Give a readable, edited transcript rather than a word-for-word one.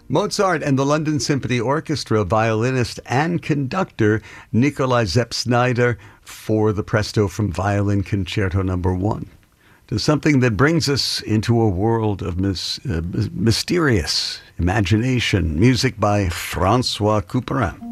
Mozart and the London Symphony Orchestra violinist and conductor Nikolai Zepp-Snyder for the Presto from Violin Concerto Number 1. To something that brings us into a world of mysterious imagination. Music by Francois Couperin.